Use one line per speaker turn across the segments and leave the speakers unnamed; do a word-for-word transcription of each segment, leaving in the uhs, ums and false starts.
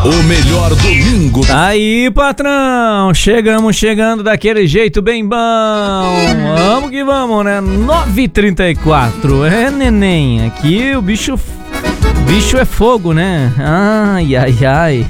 O melhor domingo.
Aí, patrão, chegamos chegando daquele jeito bem bom. Vamos que vamos, né? nove e trinta e quatro. É, neném, aqui o bicho... Bicho é fogo, né? Ai, ai, ai.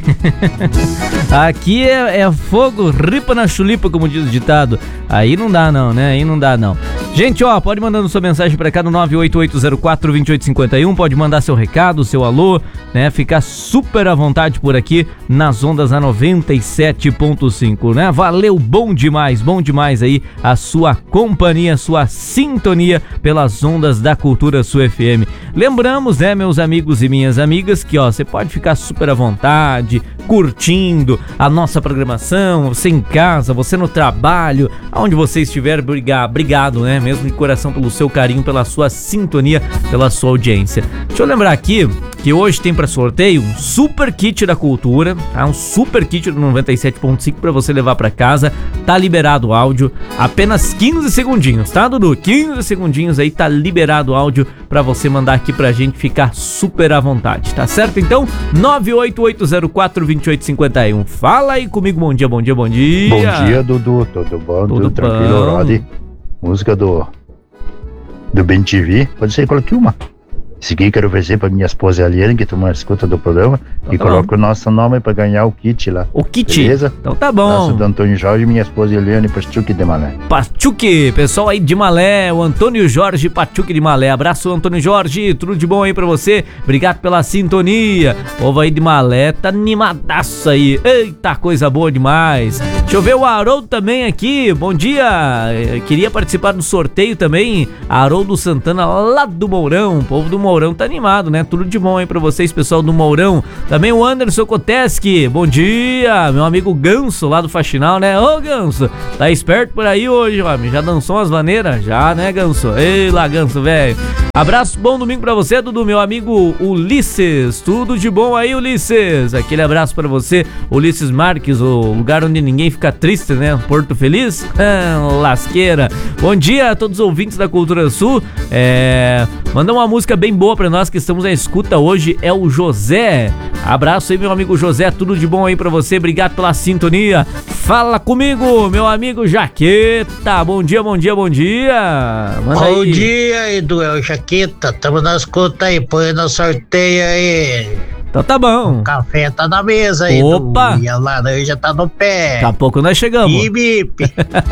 Aqui é, é fogo, ripa na chulipa, como diz o ditado. Aí não dá não, né? Aí não dá não. Gente, ó, pode mandando sua mensagem pra cá no nove oito oito zero quatro, dois oito cinco um. Pode mandar seu recado, seu alô, né? Ficar super à vontade por aqui nas ondas a noventa e sete ponto cinco, né? Valeu, bom demais, bom demais aí a sua companhia, a sua sintonia pelas ondas da Cultura Sul F M. Lembramos, né, meus amigos e minhas amigas, que ó, você pode ficar super à vontade, curtindo a nossa programação, você em casa, você no trabalho, aonde você estiver, obrigado, né, mesmo de coração pelo seu carinho, pela sua sintonia, pela sua audiência. Deixa eu lembrar aqui que hoje tem para sorteio um super kit da Cultura, tá? Um super kit do noventa e sete ponto cinco para você levar para casa. Tá liberado o áudio, apenas quinze segundinhos, tá, Dudu? quinze segundinhos aí, tá liberado o áudio para você mandar aqui pra gente ficar super à vontade, tá certo? Então, nove oito oito zero quatro, dois oito cinco um. Fala aí comigo, bom dia, bom dia, bom dia.
Bom dia, Dudu, tudo bom? Tudo, tudo tranquilo, Rod? Música do do Ben T V, pode ser, coloque uma. Esse aqui quero oferecer pra minha esposa Eliane, que toma a escuta do programa, então, e tá coloca bom. O nosso nome pra ganhar o kit lá.
O kit?
Beleza?
Então tá bom.
Nosso do Antônio Jorge e minha esposa Eliane Pachuque de Malé.
Pachuque, pessoal aí de Malé, o Antônio Jorge Pachuque de Malé. Abraço, Antônio Jorge, tudo de bom aí pra você. Obrigado pela sintonia. O povo aí de Malé tá animadaço aí. Eita, coisa boa demais. Deixa eu ver o Haroldo também aqui. Bom dia. Queria participar do sorteio também. Haroldo Santana lá do Mourão. O povo do Mourão tá animado, né? Tudo de bom aí pra vocês, pessoal do Mourão. Também o Anderson Koteski. Bom dia, meu amigo Ganso lá do Faxinal, né? Ô, Ganso, tá esperto por aí hoje, homem. Já dançou umas maneiras? Já, né, Ganso? Ei lá, Ganso, velho. Abraço, bom domingo pra você, Dudu, meu amigo Ulisses. Tudo de bom aí, Ulisses. Aquele abraço pra você, Ulisses Marques, o lugar onde ninguém fica triste, né? Porto Feliz? Ah, lasqueira. Bom dia a todos os ouvintes da Cultura Sul. É... Manda uma música bem boa pra nós que estamos à escuta hoje, é o José. Abraço aí, meu amigo José, tudo de bom aí pra você, obrigado pela sintonia. Fala comigo, meu amigo Jaqueta. Bom dia, bom dia, bom dia. Manda
bom
aí.
dia, Edu, é o Jaqueta, tamo na escuta aí, põe no sorteio aí.
Então tá bom.
O café tá na mesa aí.
Opa!
E a laranja tá no pé.
Daqui a pouco nós chegamos.
E bip.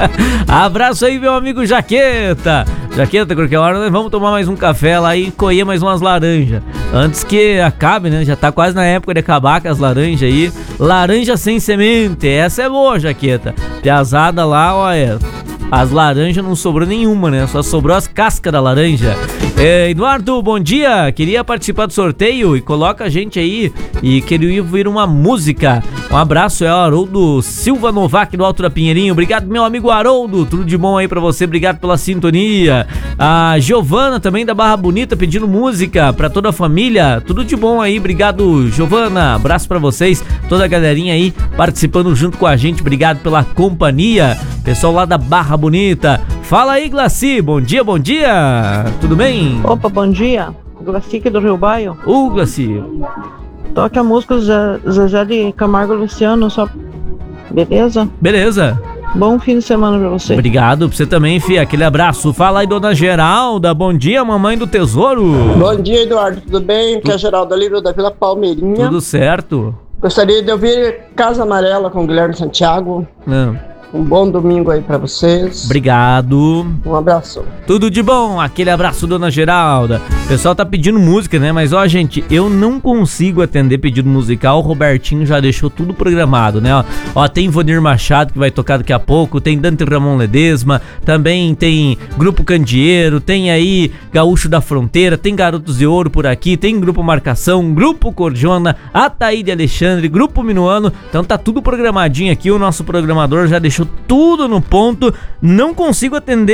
Abraço aí, meu amigo Jaqueta. Jaqueta, qualquer hora nós vamos tomar mais um café lá e colher mais umas laranjas. Antes que acabe, né? Já tá quase na época de acabar com as laranjas aí. Laranja sem semente. Essa é boa, Jaqueta. Piazada lá, olha. As laranjas não sobrou nenhuma, né? Só sobrou as cascas da laranja. É, Eduardo, bom dia. Queria participar do sorteio e coloca a gente aí. E queria ouvir uma música. Um abraço, é o Haroldo Silva Novak do Alto da Pinheirinho. Obrigado, meu amigo Haroldo. Tudo de bom aí pra você. Obrigado pela sintonia. A Giovana também da Barra Bonita pedindo música pra toda a família. Tudo de bom aí. Obrigado, Giovana. Abraço pra vocês. Toda a galerinha aí participando junto com a gente. Obrigado pela companhia. Pessoal lá da Barra Bonita. Fala aí, Glaci. Bom dia, bom dia. Tudo bem?
Opa, bom dia. Glaci aqui do Rio Baio.
Ô, Glaci.
Toque a música Zezé de Camargo e Luciano, só. Beleza?
Beleza.
Bom fim de semana pra você.
Obrigado pra você também, fia. Aquele abraço. Fala aí, dona Geralda. Bom dia, mamãe do tesouro.
Bom dia, Eduardo. Tudo bem? Aqui é a Geralda Lírio da Vila Palmeirinha.
Tudo certo.
Gostaria de ouvir Casa Amarela com Guilherme Santiago.
Não.
Um bom domingo aí pra vocês.
Obrigado.
Um abraço.
Tudo de bom. Aquele abraço, dona Geralda. O pessoal tá pedindo música, né? Mas, ó, gente, eu não consigo atender pedido musical. O Robertinho já deixou tudo programado, né? Ó, ó tem Vonir Machado, que vai tocar daqui a pouco. Tem Dante Ramon Ledesma. Também tem Grupo Candeeiro. Tem aí Gaúcho da Fronteira. Tem Garotos de Ouro por aqui. Tem Grupo Marcação. Grupo Cordiona. Ataíde Alexandre. Grupo Minuano. Então tá tudo programadinho aqui. O nosso programador já deixou tudo no ponto. Não consigo atender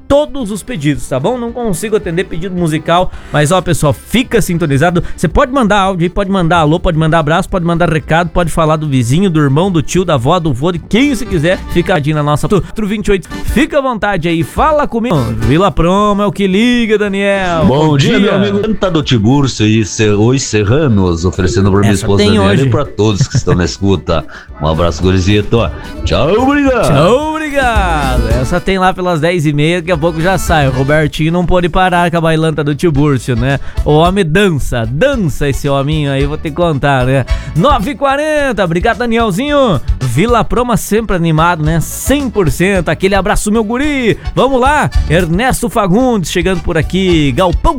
todos os pedidos, tá bom? Não consigo atender pedido musical, mas ó, pessoal, fica sintonizado. Você pode mandar áudio aí, pode mandar alô, pode mandar abraço, pode mandar recado, pode falar do vizinho, do irmão, do tio, da avó, do vô, de quem você quiser. Fica na nossa quatro vinte e oito. Fica à vontade aí, fala comigo. Vila Promo é o que liga, Daniel.
Bom, Bom dia, dia, meu amigo Canta do Tiburcio e Os Serranos, oferecendo pra minha
Essa
esposa
tem
Daniela
hoje.
e pra todos que estão na escuta. Um abraço, gurizito. Tchau, obrigado.
Tchau, obrigado. Essa tem lá pelas dez e meia, daqui a pouco já sai. O Robertinho não pode parar com a bailanta do Tiburcio, né? O homem dança, dança esse hominho aí, vou ter que contar, né? nove e quarenta, obrigado, Danielzinho. Vila Proma sempre animado, né? cem por cento. Aquele abraço, meu guri. Vamos lá, Ernesto Fagundes chegando por aqui. Galpão